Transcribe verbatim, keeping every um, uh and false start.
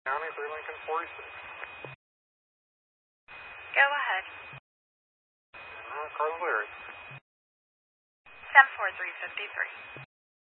County, three Lincoln forty-six. Go ahead. Uh, Carl Larry. seven four three five three.